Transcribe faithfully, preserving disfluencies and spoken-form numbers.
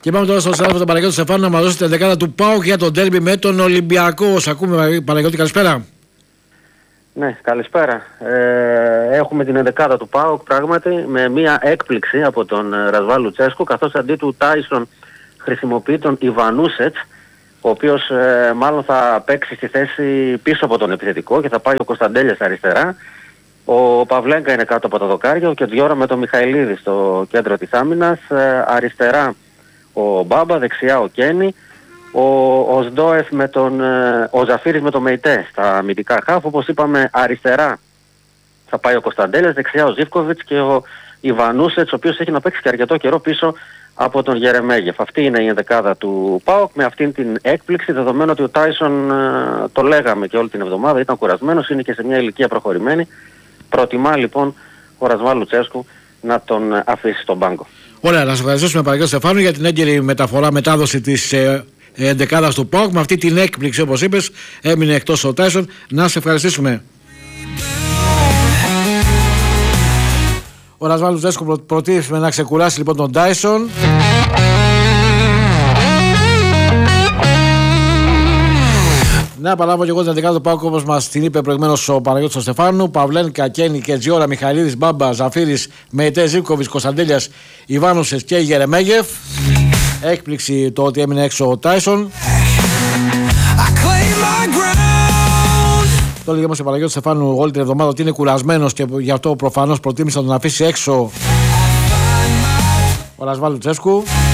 Και πάμε τώρα στον συνάδελφο τον Παναγιώτη Στεφάνου να μας δώσει την δεκάδα του ΠΑΟΚ για τον ντέρμπι με τον Ολυμπιακό. Ως ακούμε, Παναγιώτη, καλησπέρα. Ναι, καλησπέρα. Ε, έχουμε την ενδεκάδα του ΠΑΟΚ πράγματι με μια έκπληξη από τον Ρασβάλ Λουτσέσκου, καθώς αντί του Τάισον χρησιμοποιεί τον Ιβανούσετς, ο οποίος ε, μάλλον θα παίξει στη θέση πίσω από τον επιθετικό και θα πάει ο Κωνσταντέλιας αριστερά. Ο Παυλέγκα είναι κάτω από το δοκάρια και Διόρα με τον Μιχαηλίδη στο κέντρο της άμυνας. Ε, αριστερά ο Μπάμπα, δεξιά ο Κένι. Ο, ο Σντόεφ με τον, ε, ο Ζαφύρης με τον Μεϊτέ στα αμυντικά χάφ. Όπως είπαμε, αριστερά θα πάει ο Κωνσταντέλιας, δεξιά ο Ζίβκοβιτς και ο Ιβανούσετς, ο οποίος έχει να παίξει και αρκετό καιρό πίσω από τον Γερεμέγεφ. Αυτή είναι η ενδεκάδα του ΠΑΟΚ με αυτήν την έκπληξη, δεδομένου ότι ο Τάισον, ε, το λέγαμε και όλη την εβδομάδα, ήταν κουρασμένος, είναι και σε μια ηλικία προχωρημένη. Προτιμά λοιπόν ο Ρασβάλ Λουτσέσκου να τον αφήσει στον πάγκο. Ωραία, να σας ευχαριστήσουμε Παναγιώτη Στεφάνου για την έγκαιρη μεταφορά, μετάδοση της ε, ενδεκάδας του ΠΑΟΚ. Με αυτή την έκπληξη, όπως είπες, έμεινε εκτός ο Τάισον. Να σε ευχαριστήσουμε. Ο Ρασβάλ Λουτσέσκου προ, προτίθεται να ξεκουράσει λοιπόν τον Τάισον. Να επαναλάβω και εγώ την ενδεκάδα του ΠΑΟΚ όπως μας την είπε προηγουμένως ο Παναγιώτης Στεφάνου. Παυλένκα, Κένι και Τζιόρα, Μιχαηλίδης, Μπάμπα, Ζαφύρης, Μεϊτέ, Ζίβκοβιτς, Κωνσταντέλιας, Ιβάνουσες και Γερεμέγεφ. Έκπληξη το ότι έμεινε έξω ο Τάισον. Το λέγαμε σε Παναγιώτη Στεφάνου όλη την εβδομάδα ότι είναι κουρασμένος και γι' αυτό προφανώς προτίμησε να τον αφήσει έξω ο Ρασβάλ Λουτσέσκου.